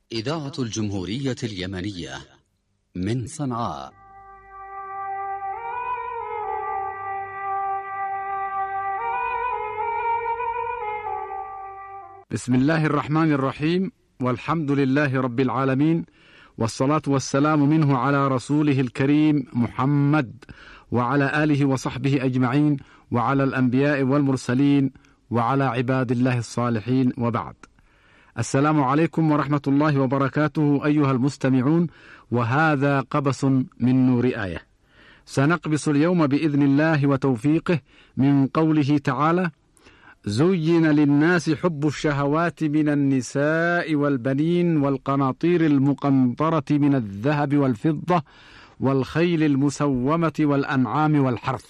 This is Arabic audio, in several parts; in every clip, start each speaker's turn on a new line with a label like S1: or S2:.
S1: إذاعة الجمهورية اليمنية من صنعاء.
S2: بسم الله الرحمن الرحيم، والحمد لله رب العالمين، والصلاة والسلام منه على رسوله الكريم محمد وعلى آله وصحبه أجمعين، وعلى الأنبياء والمرسلين، وعلى عباد الله الصالحين، وبعد. السلام عليكم ورحمة الله وبركاته أيها المستمعون، وهذا قبس من نور آية. سنقبس اليوم بإذن الله وتوفيقه من قوله تعالى: زين للناس حب الشهوات من النساء والبنين والقناطير المقنطرة من الذهب والفضة والخيل المسومة والأنعام والحرث،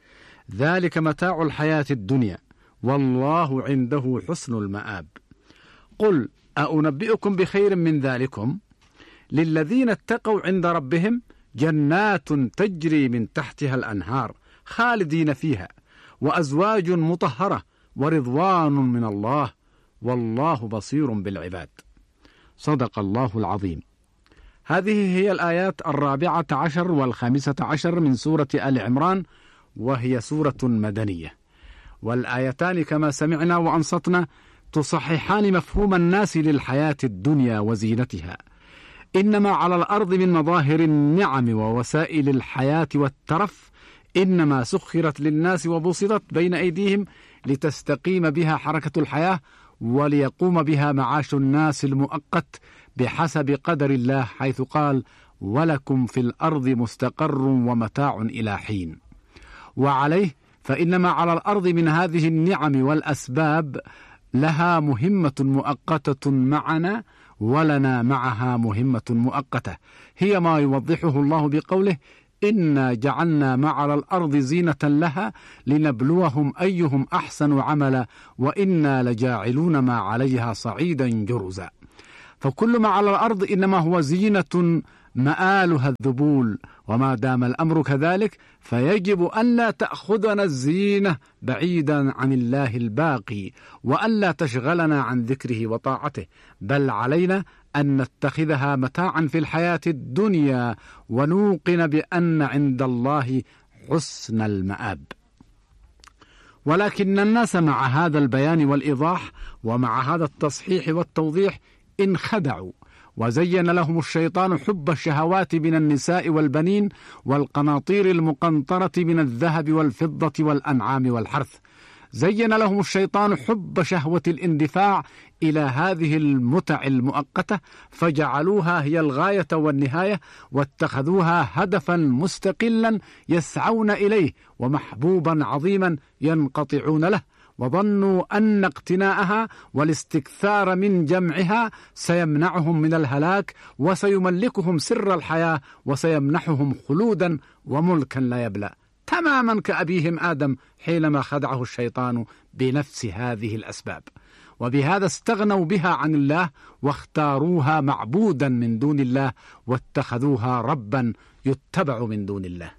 S2: ذلك متاع الحياة الدنيا والله عنده حسن المآب. قل أنبئكم بخير من ذلكم؟ للذين اتقوا عند ربهم جنات تجري من تحتها الأنهار خالدين فيها، وأزواج مطهرة، ورضوان من الله، والله بصير بالعباد. صدق الله العظيم. هذه هي الآيات 14 و15 من سورة آل عمران، وهي سورة مدنية، والآيتان كما سمعنا وأنصتنا تصححان مفهوم الناس للحياة الدنيا وزينتها. إنما على الأرض من مظاهر النعم ووسائل الحياة والترف إنما سخرت للناس وبسطت بين أيديهم لتستقيم بها حركة الحياة، وليقوم بها معاش الناس المؤقت بحسب قدر الله، حيث قال: ولكم في الأرض مستقر ومتاع إلى حين. وعليه فإنما على الأرض من هذه النعم والأسباب لها مهمة مؤقتة معنا، ولنا معها مهمة مؤقتة، هي ما يوضحه الله بقوله: إنا جعلنا ما على الأرض زينة لها لنبلوهم أيهم أحسن عملا وإنا لجاعلون ما عليها صعيدا جرزا. فكل ما على الأرض إنما هو زينة مآلها الذبول، وما دام الأمر كذلك فيجب أن لا تأخذنا الزينة بعيدا عن الله الباقي، وأن لا تشغلنا عن ذكره وطاعته، بل علينا أن نتخذها متاعا في الحياة الدنيا، ونوقن بأن عند الله حسن المآب. ولكن الناس مع هذا البيان والإيضاح ومع هذا التصحيح والتوضيح انخدعوا، وزين لهم الشيطان حب الشهوات من النساء والبنين والقناطير المقنطرة من الذهب والفضة والأنعام والحرث. زين لهم الشيطان حب شهوة الاندفاع إلى هذه المتع المؤقتة، فجعلوها هي الغاية والنهاية، واتخذوها هدفا مستقلا يسعون إليه، ومحبوبا عظيما ينقطعون له، وظنوا أن اقتناءها والاستكثار من جمعها سيمنعهم من الهلاك، وسيملكهم سر الحياة، وسيمنحهم خلودا وملكا لا يبلى، تماما كأبيهم آدم حينما خدعه الشيطان بنفس هذه الأسباب. وبهذا استغنوا بها عن الله، واختاروها معبودا من دون الله، واتخذوها ربا يتبع من دون الله.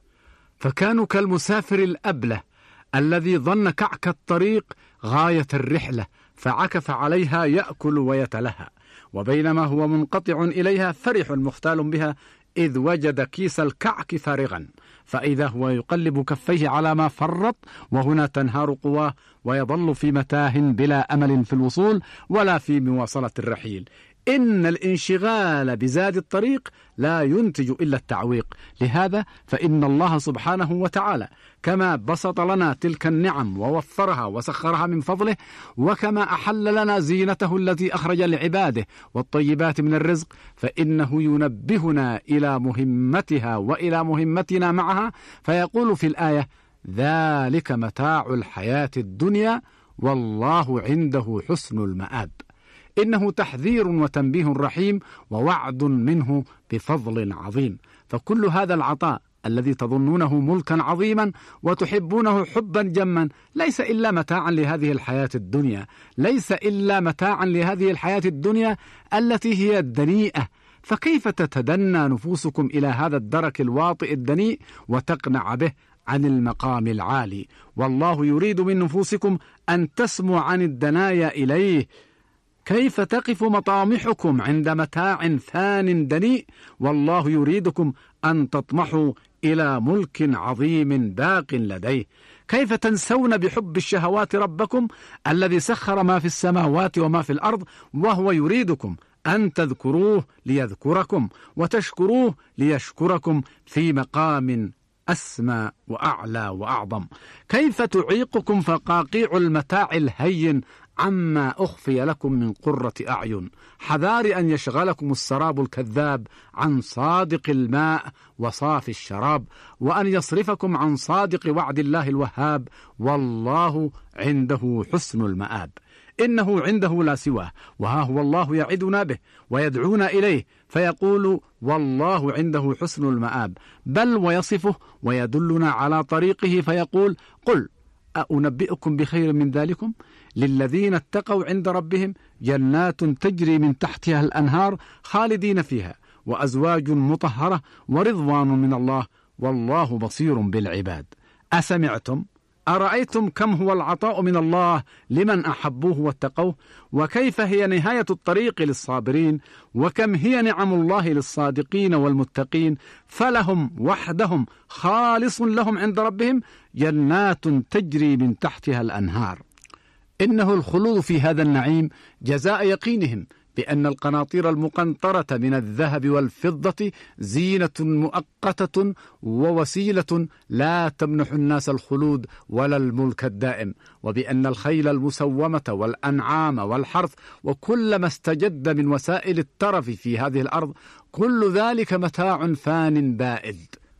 S2: فكانوا كالمسافر الأبله الذي ظن كعك الطريق غاية الرحلة، فعكف عليها يأكل ويتلهى، وبينما هو منقطع إليها فرح مختال بها، إذ وجد كيس الكعك فارغا، فإذا هو يقلب كفيه على ما فرط، وهنا تنهار قواه، ويظل في متاه بلا أمل في الوصول ولا في مواصلة الرحيل. إن الانشغال بزاد الطريق لا ينتج إلا التعويق. لهذا فإن الله سبحانه وتعالى كما بسط لنا تلك النعم ووفرها وسخرها من فضله، وكما أحل لنا زينته التي أخرج لعباده والطيبات من الرزق، فإنه ينبهنا إلى مهمتها وإلى مهمتنا معها، فيقول في الآية: ذلك متاع الحياة الدنيا والله عنده حسن المآب. إنه تحذير وتنبيه رحيم، ووعد منه بفضل عظيم. فكل هذا العطاء الذي تظنونه ملكا عظيما وتحبونه حبا جما ليس إلا متاعا لهذه الحياة الدنيا، ليس إلا متاعا لهذه الحياة الدنيا التي هي الدنيئة. فكيف تتدنى نفوسكم إلى هذا الدرك الواطئ الدنيء وتقنع به عن المقام العالي؟ والله يريد من نفوسكم أن تسمو عن الدنايا إليه، كيف تقف مطامحكم عند متاع ثان دنيء والله يريدكم أن تطمحوا إلى ملك عظيم باق لديه؟ كيف تنسون بحب الشهوات ربكم الذي سخر ما في السماوات وما في الأرض وهو يريدكم أن تذكروه ليذكركم وتشكروه ليشكركم في مقام أسمى وأعلى وأعظم؟ كيف تعيقكم فقاقيع المتاع الهين عما أخفي لكم من قرة أعين؟ حذار أن يشغلكم السراب الكذاب عن صادق الماء وصافي الشراب، وأن يصرفكم عن صادق وعد الله الوهاب، والله عنده حسن المآب. إنه عنده لا سواه، وها هو الله يعدنا به ويدعونا إليه فيقول والله عنده حسن المآب، بل ويصفه ويدلنا على طريقه فيقول قل أنبئكم بخير من ذلكم للذين اتقوا عند ربهم جنات تجري من تحتها الأنهار خالدين فيها وأزواج مطهرة ورضوان من الله والله بصير بالعباد. أسمعتم؟ أرأيتم كم هو العطاء من الله لمن أحبوه واتقوه، وكيف هي نهاية الطريق للصابرين، وكم هي نعم الله للصادقين والمتقين، فلهم وحدهم خالص لهم عند ربهم جنات تجري من تحتها الأنهار. إنه الخلود في هذا النعيم جزاء يقينهم بأن القناطير المقنطرة من الذهب والفضة زينة مؤقتة ووسيلة لا تمنح الناس الخلود ولا الملك الدائم، وبأن الخيل المسومة والأنعام والحرث وكل ما استجد من وسائل الترف في هذه الأرض كل ذلك متاع فان بائد.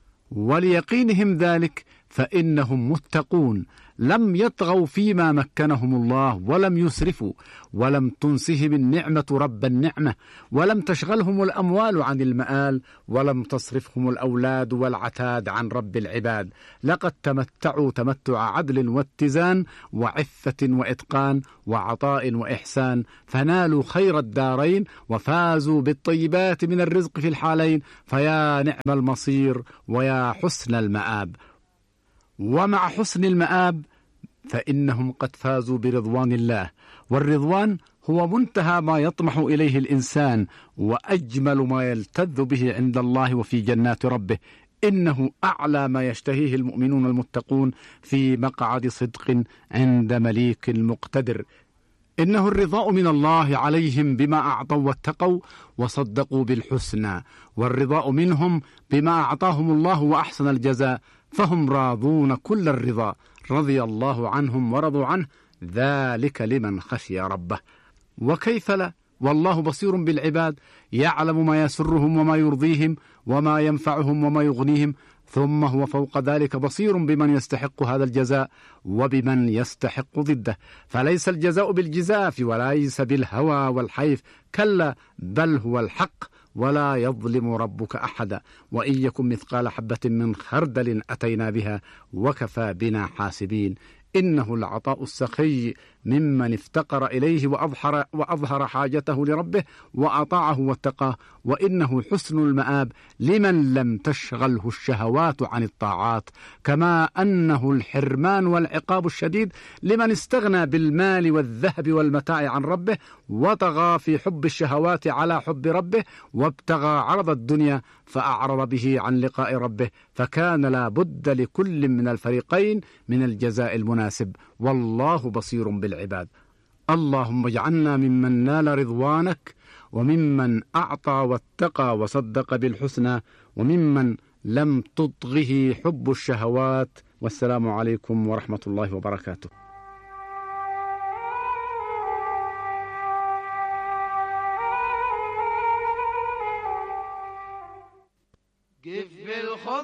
S2: وليقينهم ذلك فإنهم متقون لم يطغوا فيما مكنهم الله ولم يسرفوا، ولم تنسهم النعمة رب النعمة، ولم تشغلهم الأموال عن المآل، ولم تصرفهم الأولاد والعتاد عن رب العباد. لقد تمتعوا تمتع عدل واتزان وعفة وإتقان وعطاء وإحسان، فنالوا خير الدارين وفازوا بالطيبات من الرزق في الحالين، فيا نعم المصير ويا حسن المآب. ومع حسن المآب فإنهم قد فازوا برضوان الله، والرضوان هو منتهى ما يطمح إليه الإنسان وأجمل ما يلتذ به عند الله وفي جنات ربه. إنه أعلى ما يشتهيه المؤمنون المتقون في مقعد صدق عند مليك مقتدر. إنه الرضاء من الله عليهم بما أعطوا واتقوا وصدقوا بالحسنى، والرضاء منهم بما أعطاهم الله وأحسن الجزاء، فهم راضون كل الرضا، رضي الله عنهم ورضوا عنه، ذلك لمن خشي ربه. وكيف لا، والله بصير بالعباد، يعلم ما يسرهم وما يرضيهم وما ينفعهم وما يغنيهم، ثم هو فوق ذلك بصير بمن يستحق هذا الجزاء وبمن يستحق ضده. فليس الجزاء بالجزاف وليس بالهوى والحيف، كلا بل هو الحق، ولا يظلم ربك أحدا، وإن يكن مثقال حبة من خردل أتينا بها وكفى بنا حاسبين. إنه العطاء السخي ممن افتقر إليه وأظهر حاجته لربه وأطاعه واتقاه، وإنه حسن المآب لمن لم تشغله الشهوات عن الطاعات، كما أنه الحرمان والعقاب الشديد لمن استغنى بالمال والذهب والمتاع عن ربه وطغى في حب الشهوات على حب ربه وابتغى عرض الدنيا فأعرض به عن لقاء ربه، فكان لا بد لكل من الفريقين من الجزاء المناسب، والله بصير بالعباد. اللهم اجعلنا ممن نال رضوانك، وممن أعطى واتقى وصدق بالحسنى، وممن لم تطغه حب الشهوات. والسلام عليكم ورحمة الله وبركاته.
S3: كيف بالخضر